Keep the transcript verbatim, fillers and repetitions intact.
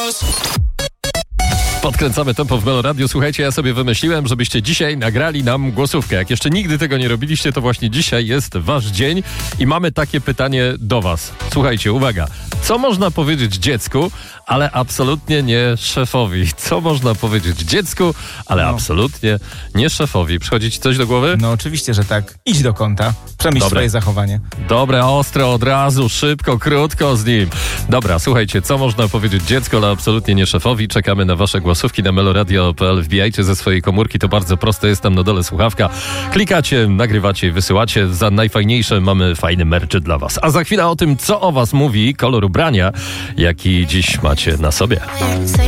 Podkręcamy tempo w Melo Radio. Słuchajcie, ja sobie wymyśliłem, żebyście dzisiaj nagrali nam głosówkę. Jak jeszcze nigdy tego nie robiliście, to właśnie dzisiaj jest wasz dzień i mamy takie pytanie do was. Słuchajcie, uwaga. Co można powiedzieć dziecku, ale absolutnie nie szefowi? Co można powiedzieć dziecku, ale no. absolutnie nie szefowi? Przychodzi ci coś do głowy? No oczywiście, że tak. Idź do kąta. Przemyśl Dobre. swoje zachowanie. Dobre, ostre, od razu, szybko, krótko z nim. Dobra, słuchajcie, co można powiedzieć dziecku, ale absolutnie nie szefowi? Czekamy na wasze głosówki na meloradio kropka p l. Wbijajcie ze swojej komórki, to bardzo proste, jest tam na dole słuchawka. Klikacie, nagrywacie i wysyłacie. Za najfajniejsze mamy fajny merch dla was. A za chwilę o tym, co o was mówi kolor ubrania, jaki dziś macie na sobie.